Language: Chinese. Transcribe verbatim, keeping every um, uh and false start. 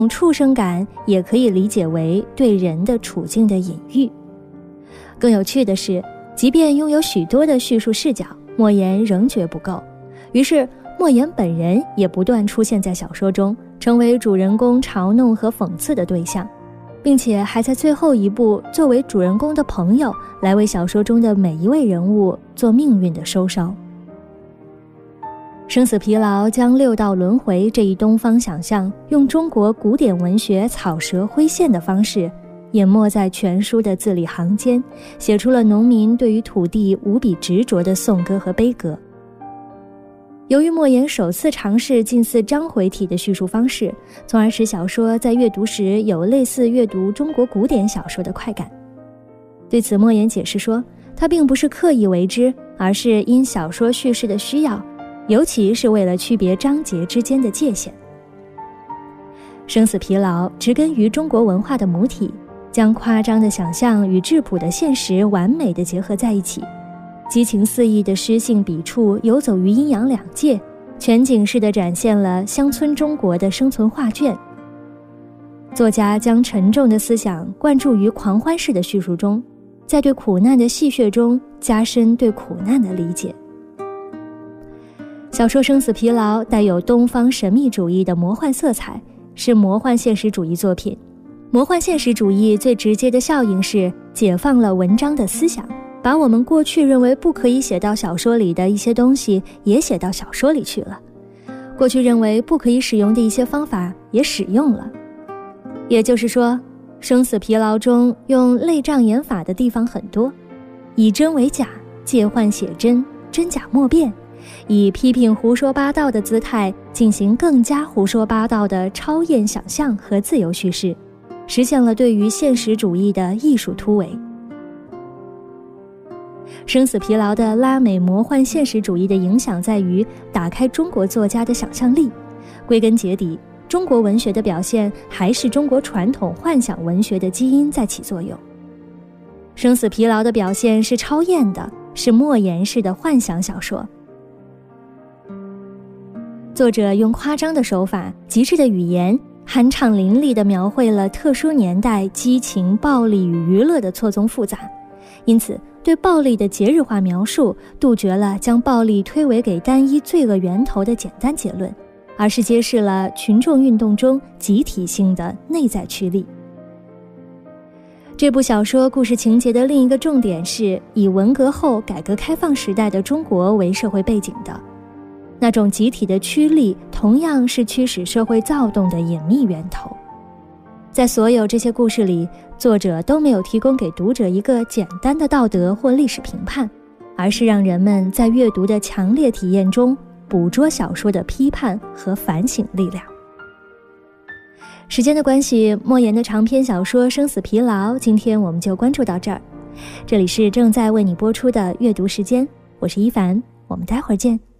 畜生感也可以理解为对人的处境的隐喻。更有趣的是，即便拥有许多的叙述视角，莫言仍觉不够，于是莫言本人也不断出现在小说中，成为主人公嘲弄和讽刺的对象，并且还在最后一部作为主人公的朋友来为小说中的每一位人物做命运的收梢。生死疲劳将六道轮回这一东方想象用中国古典文学草蛇灰线的方式淹没在全书的字里行间，写出了农民对于土地无比执着的颂歌和悲歌。由于莫言首次尝试近似章回体的叙述方式，从而使小说在阅读时有类似阅读中国古典小说的快感。对此，莫言解释说，他并不是刻意为之，而是因小说叙事的需要，尤其是为了区别章节之间的界限。生死疲劳植根于中国文化的母体，将夸张的想象与质朴的现实完美地结合在一起，激情四溢的诗性笔触游走于阴阳两界，全景式地展现了乡村中国的生存画卷。作家将沉重的思想灌注于狂欢式的叙述中，在对苦难的戏谑中加深对苦难的理解。小说《生死疲劳》带有东方神秘主义的魔幻色彩，是魔幻现实主义作品。魔幻现实主义最直接的效应是解放了文章的思想，把我们过去认为不可以写到小说里的一些东西也写到小说里去了，过去认为不可以使用的一些方法也使用了。也就是说，生死疲劳中用类障眼法的地方很多，以真为假，借幻写真，真假莫辨，以批评胡说八道的姿态进行更加胡说八道的超验想象和自由叙事，实现了对于现实主义的艺术突围。生死疲劳的拉美魔幻现实主义的影响在于打开中国作家的想象力，归根结底，中国文学的表现还是中国传统幻想文学的基因在起作用。生死疲劳的表现是超验的，是莫言式的幻想小说。作者用夸张的手法、极致的语言，酣畅淋漓地描绘了特殊年代激情、暴力与娱乐的错综复杂，因此对暴力的节日化描述杜绝了将暴力推诿给单一罪恶源头的简单结论，而是揭示了群众运动中集体性的内在驱力。这部小说故事情节的另一个重点是以文革后改革开放时代的中国为社会背景的，那种集体的驱力同样是驱使社会躁动的隐秘源头。在所有这些故事里，作者都没有提供给读者一个简单的道德或历史评判，而是让人们在阅读的强烈体验中捕捉小说的批判和反省力量。时间的关系，莫言的长篇小说《生死疲劳》今天我们就关注到这儿。这里是正在为你播出的阅读时间，我是一凡，我们待会儿见。